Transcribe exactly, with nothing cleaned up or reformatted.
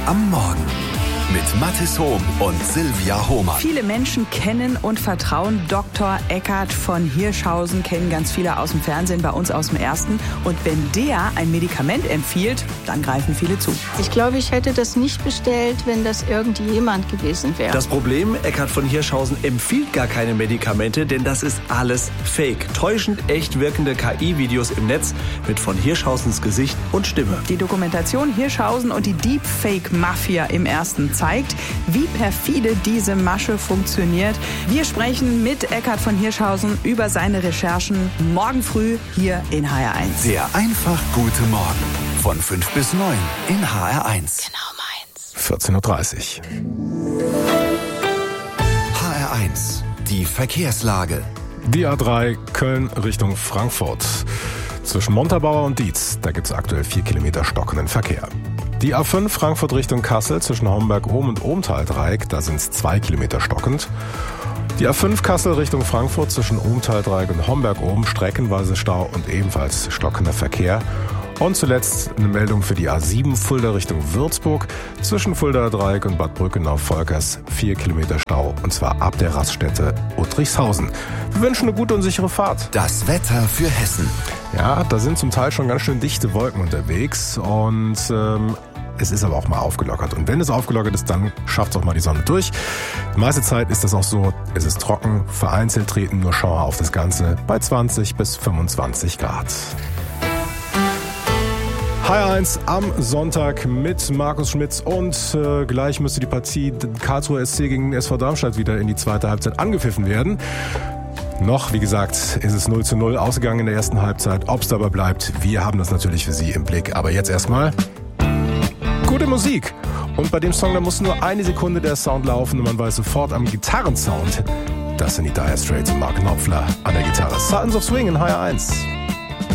am Morgen mit Mathis Hohm und Silvia Hohmann. Viele Menschen kennen und vertrauen Doktor Eckhard von Hirschhausen, kennen ganz viele aus dem Fernsehen, bei uns aus dem Ersten. Und wenn der ein Medikament empfiehlt, dann greifen viele zu. Ich glaube, ich hätte das nicht bestellt, wenn das irgendjemand gewesen wäre. Das Problem, Eckhard von Hirschhausen empfiehlt gar keine Medikamente, denn das ist alles Fake. Täuschend echt wirkende K I-Videos im Netz mit von Hirschhausens Gesicht und Stimme. Die Dokumentation Hirschhausen und die Deepfake-Mafia im Ersten zeigt, wie perfide diese Masche funktioniert. Wir sprechen mit Eckhard von Hirschhausen über seine Recherchen morgen früh hier in H R eins. Der einfach gute Morgen von fünf bis neun in H R eins. Genau meins. vierzehn Uhr dreißig. H R eins, die Verkehrslage. Die A drei Köln Richtung Frankfurt. Zwischen Montabaur und Dietz, da gibt es aktuell vier Kilometer stockenden Verkehr. Die A fünf Frankfurt Richtung Kassel zwischen Homberg-Ohm und Ohmtal-Dreieck, da sind es zwei Kilometer stockend. Die A fünf Kassel Richtung Frankfurt zwischen Ohmtal-Dreieck und Homberg-Ohm, streckenweise Stau und ebenfalls stockender Verkehr. Und zuletzt eine Meldung für die A sieben Fulda Richtung Würzburg zwischen Fuldaer Dreieck und Bad Brückenau-Volkers, vier Kilometer Stau und zwar ab der Raststätte Uttrichshausen. Wir wünschen eine gute und sichere Fahrt. Das Wetter für Hessen. Ja, da sind zum Teil schon ganz schön dichte Wolken unterwegs und ähm, es ist aber auch mal aufgelockert. Und wenn es aufgelockert ist, dann schafft es auch mal die Sonne durch. Die meiste Zeit ist das auch so, es ist trocken, vereinzelt treten nur Schauer auf das Ganze bei zwanzig bis fünfundzwanzig Grad. H R eins am Sonntag mit Markus Schmitz und äh, gleich müsste die Partie Karlsruher S C gegen S V Darmstadt wieder in die zweite Halbzeit angepfiffen werden. Noch, wie gesagt, ist es null zu null ausgegangen in der ersten Halbzeit. Ob es dabei bleibt, wir haben das natürlich für Sie im Blick. Aber jetzt erstmal gute Musik. Und bei dem Song, da muss nur eine Sekunde der Sound laufen und man weiß sofort am Gitarrensound, das sind die Dire Straits und Mark Knopfler an der Gitarre. Sultans of Swing in H R eins.